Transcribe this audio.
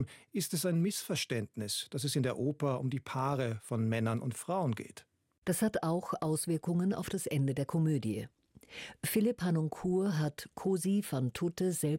Ist es ein Missverständnis, dass es in der Oper um die Paare von Männern und Frauen geht? Das hat auch Auswirkungen auf das Ende der Komödie. Philipp Hanoncourt hat Cosi van Tutte selbst